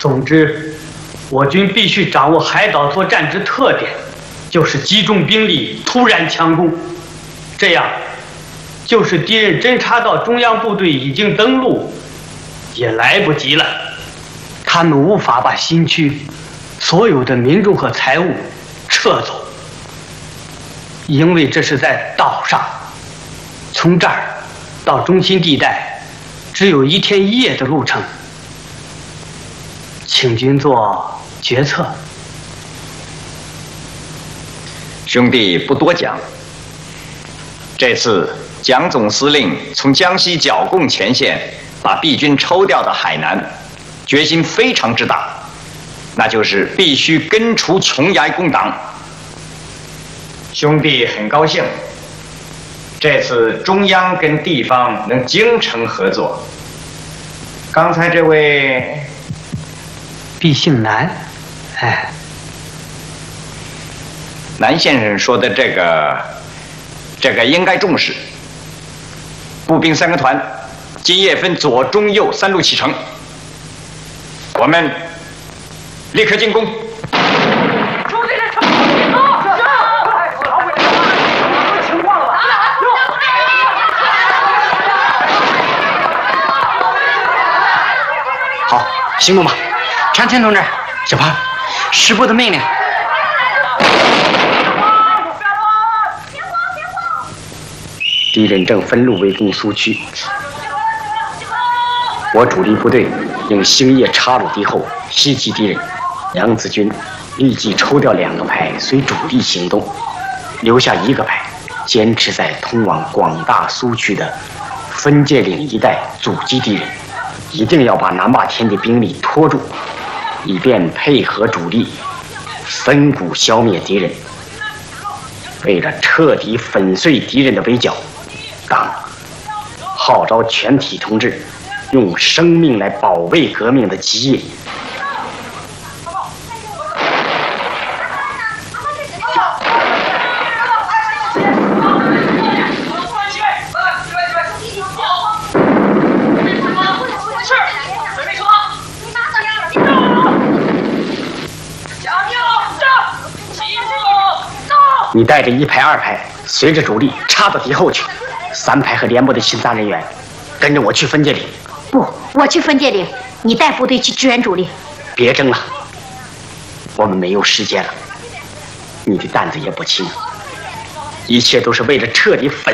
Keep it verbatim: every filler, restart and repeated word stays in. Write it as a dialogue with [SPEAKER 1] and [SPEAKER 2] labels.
[SPEAKER 1] 总之，我军必须掌握海岛作战之特点，就是集中兵力，突然强攻。这样，就是敌人侦察到中央部队已经登陆，也来不及了。他们无法把新区所有的民众和财物撤走，因为这是在岛上，从这儿到中心地带只有一天一夜的路程。请君做决策。
[SPEAKER 2] 兄弟不多讲，这次蒋总司令从江西剿共前线把敌军抽调到海南，决心非常之大，那就是必须根除琼崖共党。兄弟很高兴，这次中央跟地方能精诚合作。刚才这位
[SPEAKER 1] 毕姓南，哎，
[SPEAKER 2] 南先生说的这个，这个应该重视。步兵三个团，今夜分左、中、右三路启程，我们立刻进攻。
[SPEAKER 3] 好，行动吧！长青同志，小胖，师部的命令。敌人正分路围攻苏区，我主力部队应星夜插入敌后，袭击敌人。杨子军立即抽调两个排随主力行动，留下一个排坚持在通往广大苏区的分界岭一带阻击敌人。一定要把南坝田的兵力拖住，以便配合主力分股消灭敌人。为了彻底粉碎敌人的围剿，党号召全体同志用生命来保卫革命的基业。你带着一排、二排，随着主力插到敌后去。三排和连部的勤杂人员，跟着我去分界岭。
[SPEAKER 4] 不，我去分界岭，你带部队去支援主力。
[SPEAKER 3] 别争了，我们没有时间了。你的担子也不轻，一切都是为了彻底粉。